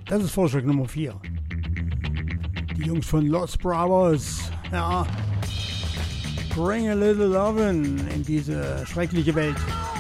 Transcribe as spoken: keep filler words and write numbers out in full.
Das ist Vorschlag Nummer vier. Die Jungs von Lost Brothers, ja, bring a little lovin' in diese schreckliche Welt.